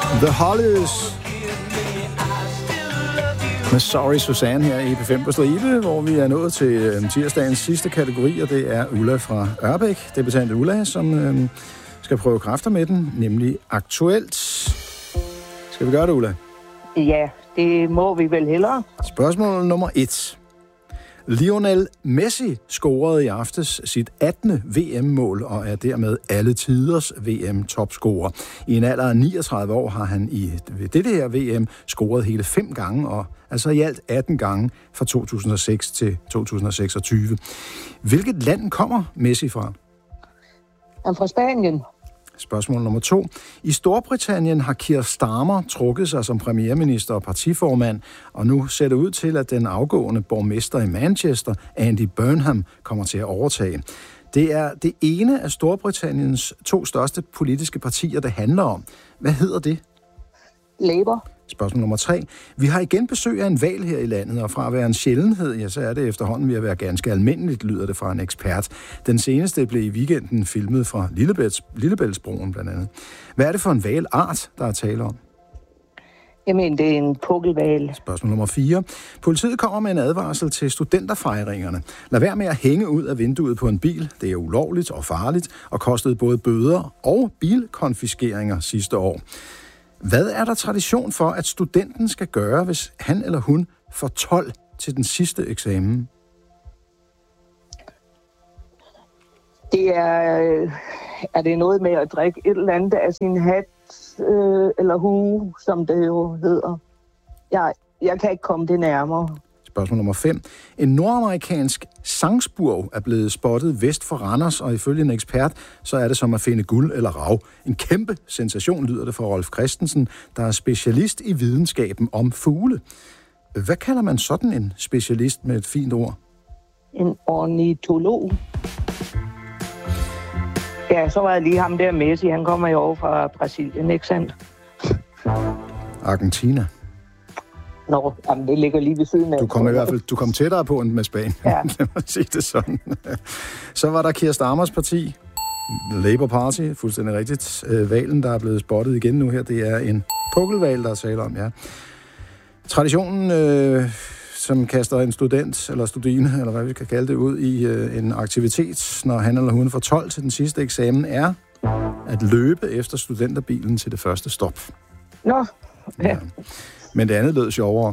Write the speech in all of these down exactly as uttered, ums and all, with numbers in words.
The Hollies med Sorry Susanne her i P fem på stribe, hvor vi er nået til øh, tirsdagens sidste kategori, og det er Ulla fra Ørbæk, debutant Ulla, som øh, skal prøve kræfter med den, nemlig aktuelt. Skal vi gøre det, Ulla? Ja, det må vi vel hellere. Spørgsmål nummer et. Lionel Messi scorede i aftes sit attende V M-mål og er dermed alle tiders V M-topscorer. I en alder af niogtredive år har han i ved dette her V M scoret hele fem gange, og altså i alt atten gange fra to tusind og seks til to tusind og seksogtyve. Hvilket land kommer Messi fra? Han er fra Spanien. Spørgsmål nummer to. I Storbritannien har Keir Starmer trukket sig som premierminister og partiformand, og nu ser det ud til, at den afgående borgmester i Manchester, Andy Burnham, kommer til at overtage. Det er det ene af Storbritanniens to største politiske partier, det handler om. Hvad hedder det? Labour. Spørgsmål nummer tre. Vi har igen besøg af en hval her i landet, og fra at være en sjældenhed, ja, så er det efterhånden ved at være ganske almindeligt, lyder det fra en ekspert. Den seneste blev i weekenden filmet fra Lillebælts, Lillebæltsbroen blandt andet. Hvad er det for en hvalart, der er tale om? Jamen, det er en pukkelhval. Spørgsmål nummer fire. Politiet kommer med en advarsel til studenterfejringerne. Lad være med at hænge ud af vinduet på en bil. Det er ulovligt og farligt, og kostede både bøder og bilkonfiskeringer sidste år. Hvad er der tradition for, at studenten skal gøre, hvis han eller hun får tolv til den sidste eksamen? Det er, er det noget med at drikke et eller andet af sin hat øh, eller hue, som det jo hedder. Jeg, jeg kan ikke komme det nærmere. Spørgsmål nummer fem. En nordamerikansk sangspurv er blevet spottet vest for Randers, og ifølge en ekspert, så er det som at finde guld eller rav. En kæmpe sensation, lyder det fra Rolf Christensen, der er specialist i videnskaben om fugle. Hvad kalder man sådan en specialist med et fint ord? En ornitolog. Ja, så var jeg lige ham der Messi. Han kommer jo over fra Brasilien, ikke sandt? Argentina. Nå, jamen, det ligger lige ved siden af. Du kom i hvert fald du kom tættere på end med Spanien. Ja. Lad mig sige det sådan. Så var der Keir Starmers parti, Labour Party, fuldstændig rigtigt. Hvalen, der er blevet spottet igen nu her, det er en pukkelhval, der er tale om, ja. Traditionen, øh, som kaster en student, eller studine, eller hvad vi kan kalde det, ud i øh, en aktivitet, når han eller hun får tolv til den sidste eksamen, er at løbe efter studenterbilen til det første stop. Nå, ja. Ja. Men det andet lød sjovere.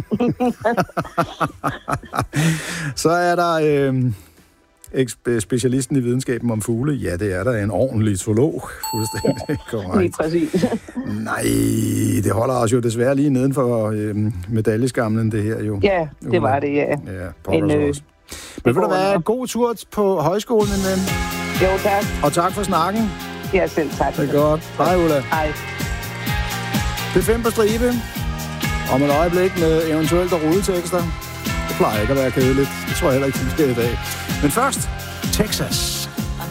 Så er der øh, specialisten i videnskaben om fugle. Ja, det er der en ordentlig zoolog. Fuldstændig korrekt. Lige præcis. Nej, det holder os jo desværre lige neden for øh, medaljeskamlen, det her jo. Ja, det var det, ja. Ja, pokker øh, også. Men vil du være god tur på højskolen, min ven? Jo, tak. Og tak for snakken. Ja, selv tak. Det er godt. Hej, Ulla. Hej. P fem på stribe. Om et øjeblik med eventuelt og rulletekster. Det plejer ikke at være kedeligt. Det tror jeg heller ikke, det sker i dag. Men først, Texas.